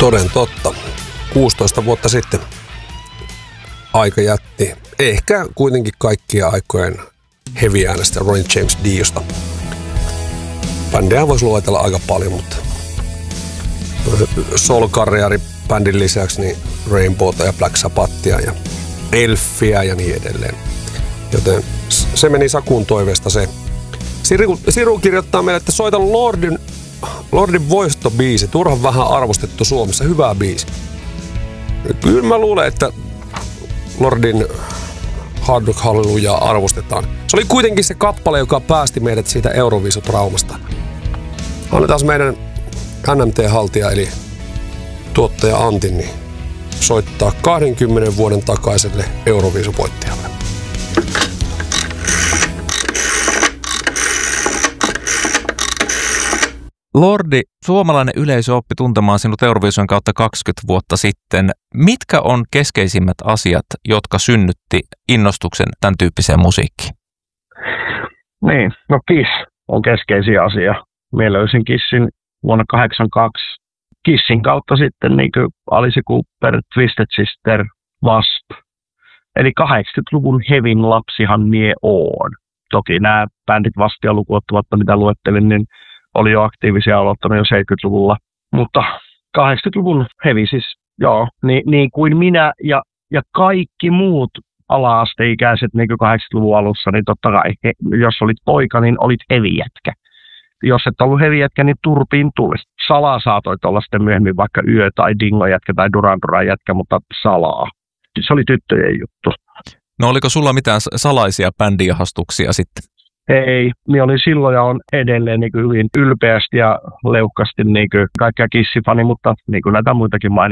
Toden totta. 16 vuotta sitten aika jätti ehkä kuitenkin kaikkien aikojen heavy-äänestä Ronnie James Diosta. Bändejä voisi luetella aika paljon, mutta Soul-karrieri bändin lisäksi niin Rainbowta ja Black Sabbathia ja Elfiä ja niin edelleen. Joten se meni Sakun toiveesta se. Siru kirjoittaa meille, että soita Lordin voistobiisi, turhan vähän arvostettu Suomessa, hyvä biisi. Kyllä mä luulen, että Lordin Hard Rock Hallelujaa arvostetaan. Se oli kuitenkin se kappale, joka päästi meidät siitä Euroviisutraumasta. Annetaan meidän NMT-haltija eli tuottaja Antin niin soittaa 20 vuoden takaiselle Euroviisuvoittajalle. Lordi, suomalainen yleisö oppi tuntemaan sinut Euroviisun kautta 20 vuotta sitten. Mitkä on keskeisimmät asiat, jotka synnytti innostuksen tämän tyyppiseen musiikkiin? Niin, no Kiss on keskeisin asia. Minä löysin Kissin vuonna 1982. Kissin kautta sitten niin kuin Alice Cooper, Twisted Sister, Wasp. Eli 80-luvun hevin lapsihan mie oon. Toki nämä bändit Wastia lukuun ottamatta, mitä luettelin, niin oli jo aktiivisia aloittanut jo 70-luvulla. Mutta 80-luvun hevi siis, joo, niin kuin minä ja kaikki muut ala-asteikäiset niin kuin 80-luvun alussa, niin totta kai, jos olit poika, niin olit heavy-jätkä. Jos et ollut heavy-jätkä, niin turpiin tuli. Salaa saatoit olla sitten myöhemmin vaikka Yö- tai Dingo-jätkä tai Duran Duran-jätkä, mutta salaa. Se oli tyttöjen juttu. No oliko sulla mitään salaisia bändiihastuksia sitten? Ei, minä olin silloin ja on edelleen niin kuin hyvin ylpeästi ja leukkasti niin kuin kaikkea Kissifani, mutta niin kuin näitä muitakin